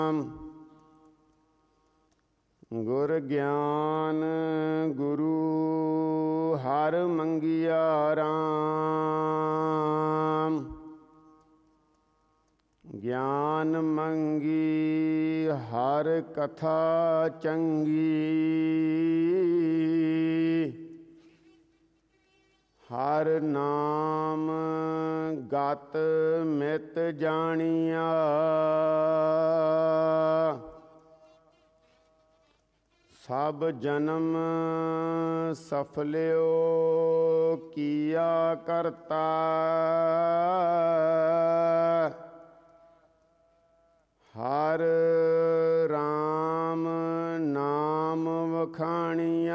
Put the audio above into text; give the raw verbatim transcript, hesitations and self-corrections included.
ਗੁਰ ਗਿਆਨ ਗੁਰੂ ਹਰ ਮੰਗਿਆ ਰਾਮ। ਗਿਆਨ ਮੰਗੀ ਹਰ ਕਥਾ ਚੰਗੀ, ਹਰ ਨਾਮ ਗਤ ਮਿਤ ਜਾਣੀਆ। ਸਭ ਜਨਮ ਸਫਲਿਓ ਕੀਆ ਕਰਤਾ, ਹਰ ਰਾਮ ਨਾਮ ਵਖਾਣੀਆ।